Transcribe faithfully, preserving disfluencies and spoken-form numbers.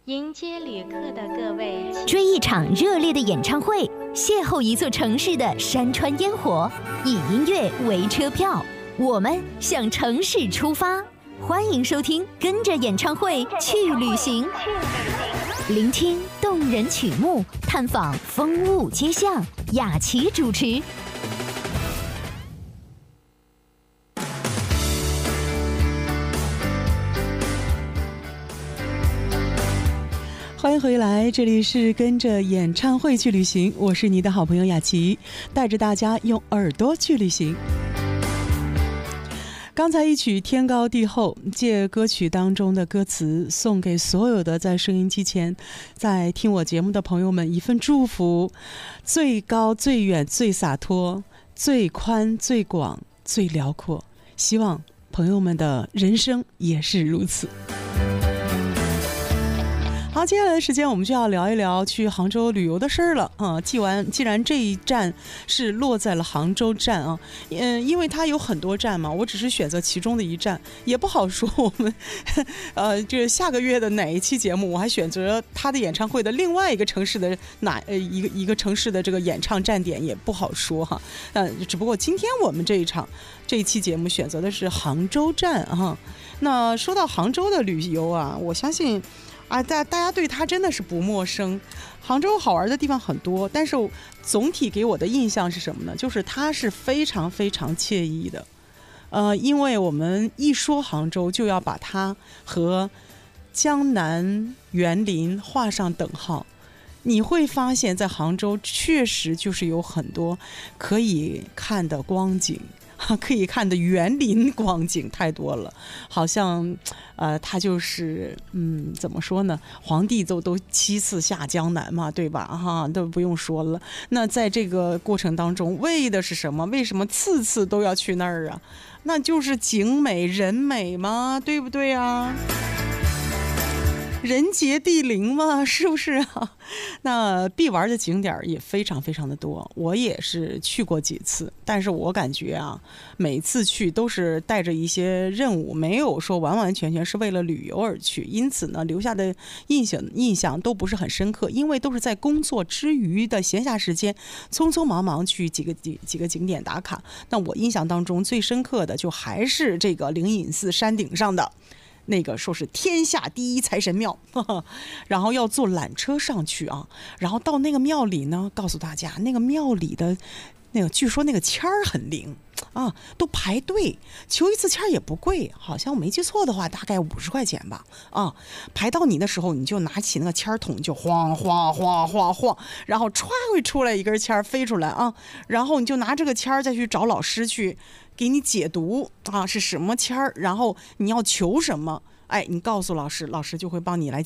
迎接旅客的各位， 追一场热烈的演唱会，邂逅一座城市的山川烟火，以音乐为车票，我们向城市出发。欢迎收听，跟着演唱会去旅行，聆听动人曲目，探访风物街巷。雅琪主持。 欢迎回来，这里是跟着演唱会去旅行，我是你的好朋友雅琪，带着大家用耳朵去旅行。刚才一曲天高地厚，借歌曲当中的歌词送给所有的在收音机前在听我节目的朋友们一份祝福，最高最远最洒脱，最宽最广最辽阔，希望朋友们的人生也是如此。好，接下来的时间我们就要聊一聊去杭州旅游的事儿了啊！既完，既然这一站是落在了杭州站啊，嗯，因为它有很多站嘛，我只是选择其中的一站，也不好说我们，呃，这下个月的哪一期节目，我还选择他的演唱会的另外一个城市的哪呃一个一个城市的这个演唱站点也不好说哈。呃，只不过今天我们这一场这一期节目选择的是杭州站哈。那说到杭州的旅游啊，我相信。啊，大大家对它真的是不陌生。杭州好玩的地方很多，但是总体给我的印象是什么呢？就是它是非常非常惬意的。呃，因为我们一说杭州，就要把它和江南园林画上等号。你会发现在杭州确实就是有很多可以看的光景。可以看的园林光景太多了，好像呃，它就是嗯，怎么说呢？皇帝都都七次下江南嘛，对吧？哈，都不用说了。那在这个过程当中，为的是什么？为什么次次都要去那儿啊？那就是景美人美嘛，对不对啊？人杰地灵嘛，是不是啊？那必玩的景点也非常非常的多，我也是去过几次，但是我感觉啊，每次去都是带着一些任务，没有说完完全全是为了旅游而去，因此呢，留下的印象印象都不是很深刻，因为都是在工作之余的闲暇时间，匆匆忙忙去几个几几个景点打卡。那我印象当中最深刻的就还是这个灵隐寺山顶上的。那个说是天下第一财神庙，呵呵，然后要坐缆车上去啊，然后到那个庙里呢，告诉大家那个庙里的那个，据说那个签儿很灵啊，都排队求一次签也不贵，好像我没记错的话，大概五十块钱吧啊，排到你的时候，你就拿起那个签筒就晃晃晃晃晃，然后歘会出来一根签飞出来啊，然后你就拿这个签再去找老师去。给你解读啊是什么签儿，然后你要求什么，哎，你告诉老师，老师就会帮你来